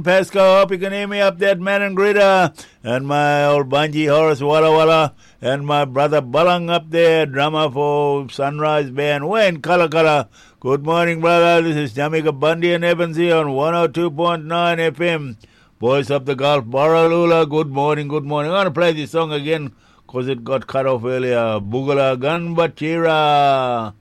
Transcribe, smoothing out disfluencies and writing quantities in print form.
Pascal, hope you can hear me up there, man and Greta, and my old Bungie Horace Walla Walla, and my brother Balang up there, drummer for Sunrise Band, Wayne Kalakala. Good morning, brother. This is Jamaica Bundy and Evans here on 102.9 FM. Voice of the Gulf, Borroloola. Good morning, good morning. I'm going to play this song again because it got cut off earlier. Boogala Gun Bachira.